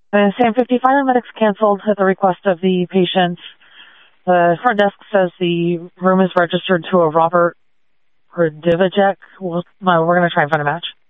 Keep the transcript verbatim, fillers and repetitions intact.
And Sam fifty, fire medics canceled at the request of the patient. The front desk says the room is registered to a Robert Radivacek. We'll, we're going to try and find a match.